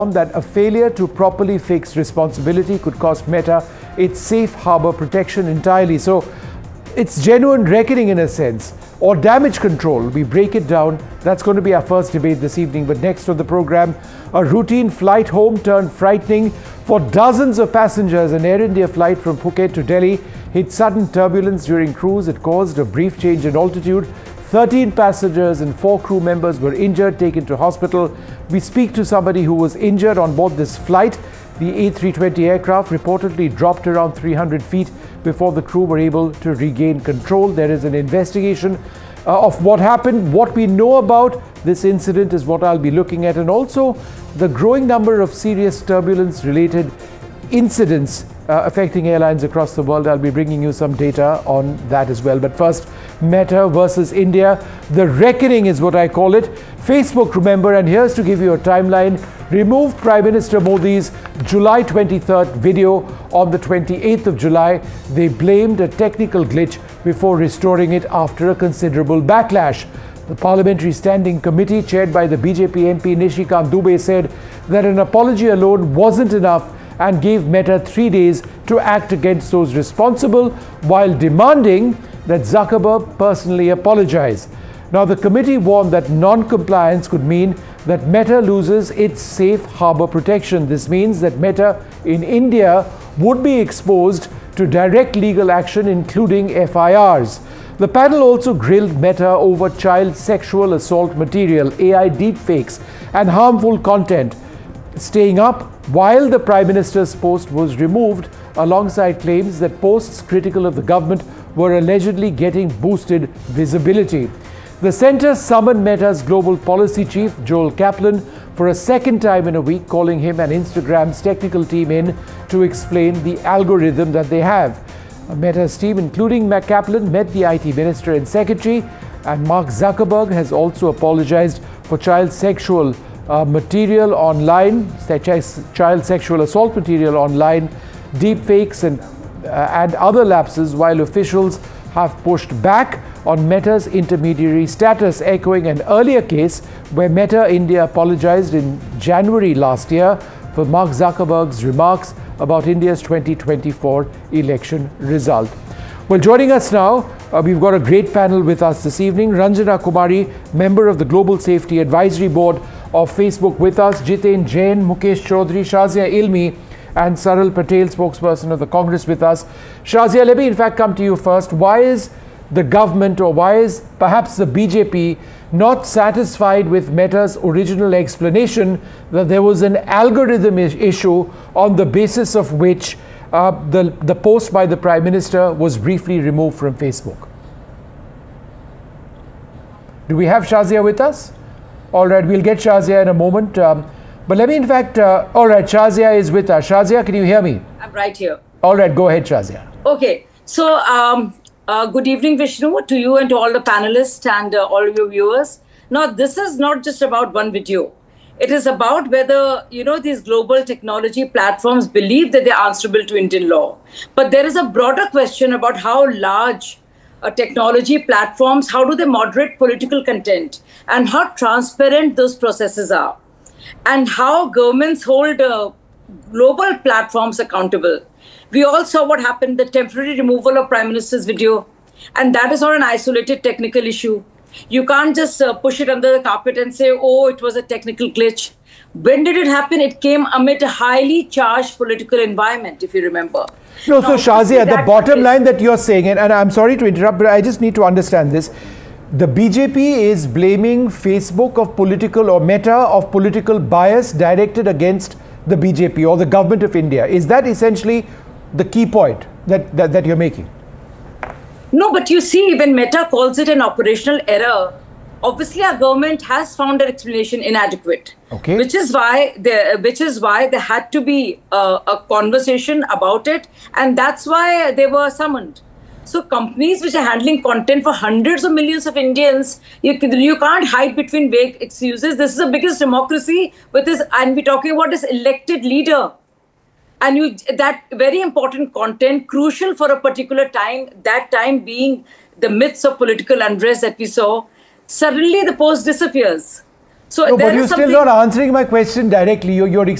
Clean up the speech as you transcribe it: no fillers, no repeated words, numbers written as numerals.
that a failure to properly fix responsibility could cost Meta its safe harbor protection entirely. So it's genuine reckoning in a sense, or damage control. We break it down. That's going to be our first debate this evening. But next on the program, a routine flight home turned frightening for dozens of passengers. An Air India flight from Phuket to Delhi hit sudden turbulence during cruise. It caused a brief change in altitude. 13 passengers and 4 crew members were injured, taken to hospital. We speak to somebody who was injured on board this flight. The A320 aircraft reportedly dropped around 300 feet before the crew were able to regain control. There is an investigation of what happened. What we know about this incident is what I'll be looking at, and also the growing number of serious turbulence-related incidents affecting airlines across the world. I'll be bringing you some data on that as well. But first, Meta versus India. The reckoning is what I call it. Facebook, remember, and here's to give you a timeline. Removed Prime Minister Modi's July 23rd video on the 28th of July. They blamed a technical glitch before restoring it after a considerable backlash. The Parliamentary Standing Committee, chaired by the BJP MP Nishikant Dubey, said that an apology alone wasn't enough and gave Meta 3 days to act against those responsible, while demanding that Zuckerberg personally apologize. Now, the committee warned that non-compliance could mean that Meta loses its safe harbor protection. This means that Meta in India would be exposed to direct legal action, including FIRs. The panel also grilled Meta over child sexual assault material, AI deepfakes, and harmful content, staying up while the Prime Minister's post was removed, alongside claims that posts critical of the government were allegedly getting boosted visibility. The centre summoned Meta's global policy chief, Joel Kaplan, for a second time in a week, calling him and Instagram's technical team in to explain the algorithm that they have. Meta's team, including Mac Kaplan, met the IT Minister and Secretary, and Mark Zuckerberg has also apologized for child sexual material online, child sexual assault material online, deepfakes and other lapses, while officials have pushed back on Meta's intermediary status, echoing an earlier case where Meta India apologized in January last year for Mark Zuckerberg's remarks about India's 2024 election result. Well, joining us now, we've got a great panel with us this evening. Ranjana Kumari, member of the Global Safety Advisory Board of Facebook, with us. Jiten Jain, Mukesh Chaudhary, Shazia Ilmi, and Saral Patel, spokesperson of the Congress, with us. Shazia, let me in fact come to you first. Why is the government, or why is perhaps the BJP, not satisfied with Meta's original explanation that there was an algorithm issue on the basis of which the post by the Prime Minister was briefly removed from Facebook? Do we have Shazia with us? All right, we'll get Shazia in a moment. But let me in fact, all right, Shazia is with us. Shazia, can you hear me? I'm right here. All right, go ahead, Shazia. Okay, so good evening, Vishnu, to you and to all the panelists and all of your viewers. Now, this is not just about one video. It is about whether, these global technology platforms believe that they're answerable to Indian law. But there is a broader question about how large technology platforms, how do they moderate political content, and how transparent those processes are, and how governments hold global platforms accountable. We all saw what happened, the temporary removal of Prime Minister's video, and that is not an isolated technical issue. You can't just push it under the carpet and say, oh, it was a technical glitch. When did it happen? It came amid a highly charged political environment, if you remember. No, so Shazia, the bottom line that you're saying, and I'm sorry to interrupt, but I just need to understand this. The BJP is blaming Facebook of political, or Meta of political bias directed against the BJP or the government of India. Is that essentially the key point that you're making? No, but you see, when Meta calls it an operational error, obviously our government has found an explanation inadequate. Okay. Which is why there had to be a conversation about it, and that's why they were summoned. So companies which are handling content for hundreds of millions of Indians, you can't hide between vague excuses. This is the biggest democracy with this, and we're talking about this elected leader. And that very important content, crucial for a particular time, that time being the midst of political unrest that we saw, suddenly the post disappears. So No, there but is you're still something. not answering my question directly. You're